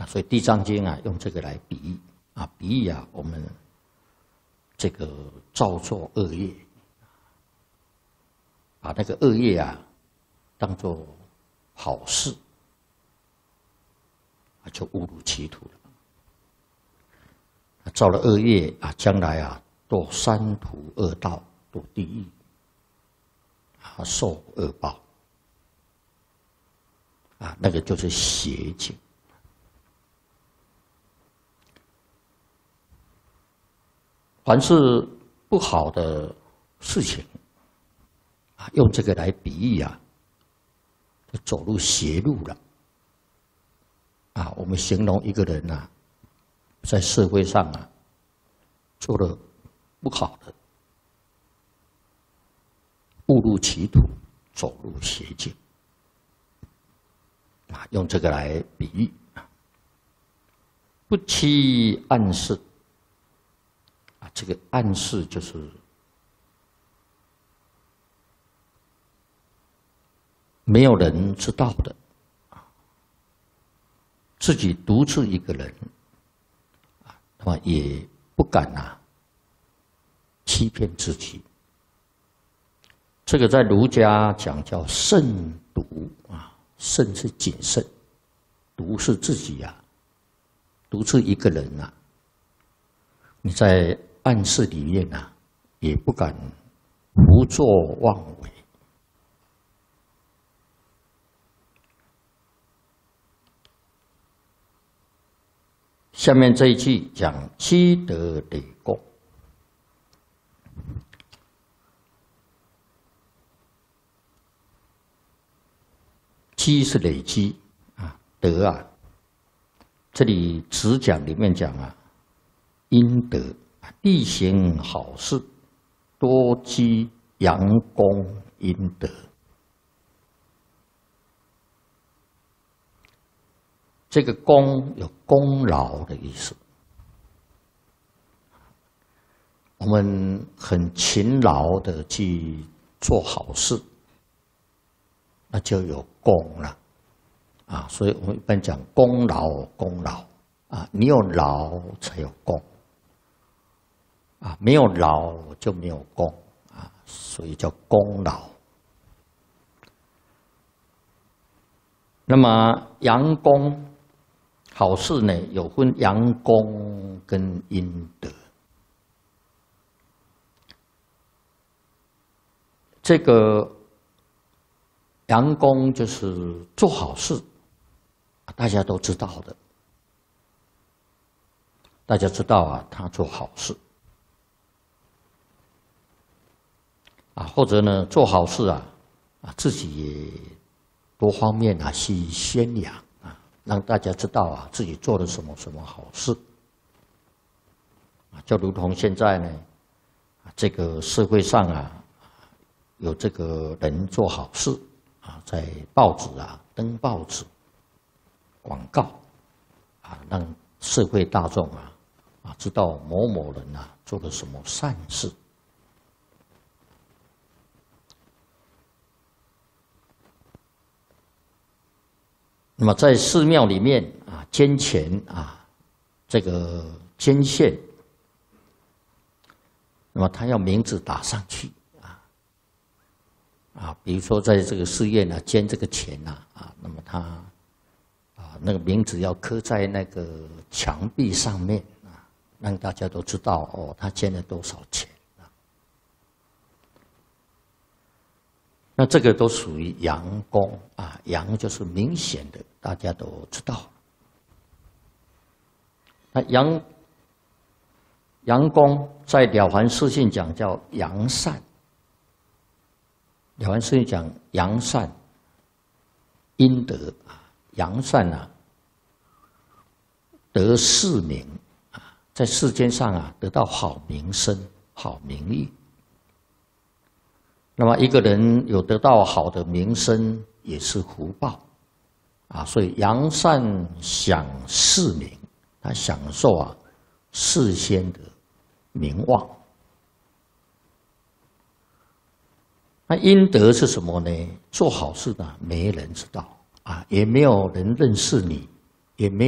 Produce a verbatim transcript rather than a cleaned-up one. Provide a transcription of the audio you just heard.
啊，所以《地藏经》啊用这个来比喻啊，比喻啊我们这个造作恶业，把那个恶业啊当作好事，啊就误入歧途了。造了恶业啊，将来啊堕三途恶道，堕地狱，啊受恶报，啊那个就是邪境。凡是不好的事情，啊用这个来比喻啊，就走入邪路了。啊，我们形容一个人啊。在社会上啊，做了不好的，误入歧途，走入邪境，啊，用这个来比喻啊，不期暗示，啊，这个暗示就是没有人知道的，啊，自己独自一个人。啊，也不敢啊欺骗自己。这个在儒家讲叫慎独啊，慎是谨慎，独是自己呀、啊，独自一个人啊，你在暗室里面啊，也不敢胡作妄为。下面这一句讲积德累功，积是累积啊，德啊，这里只讲里面讲啊，阴德，力行好事，多积阳功阴德。这个功有功劳的意思，我们很勤劳的去做好事，那就有功了，啊，所以我们一般讲功劳功劳啊，你有劳才有功，啊，没有劳就没有功啊，所以叫功劳。那么阳功。好事呢，有分阳功跟阴德。这个阳功就是做好事，大家都知道的。大家知道啊，他做好事啊，或者呢，做好事啊，啊，自己也多方面啊去宣扬。让大家知道啊，自己做了什么什么好事，啊，就如同现在呢，这个社会上啊，有这个人做好事啊，在报纸啊登报纸、广告，啊，让社会大众啊啊知道某某人啊做了什么善事。那么在寺庙里面啊，捐钱啊，这个捐献，那么他要名字打上去啊，啊，比如说在这个寺院呢捐这个钱呐啊，那么他啊那个名字要刻在那个墙壁上面啊，让大家都知道哦，他捐了多少钱啊。那这个都属于阳功啊，阳就是明显的，大家都知道。那阳阳功在《了凡四训》讲叫阳善，《了凡四训》讲阳善阴德啊，阳善啊得世名啊，在世间上啊得到好名声、好名誉。那么一个人有得到好的名声，也是福报啊。所以扬善享世名，他享受啊世间的名望。那阴德是什么呢？做好事呢，没人知道啊，也没有人认识你，也没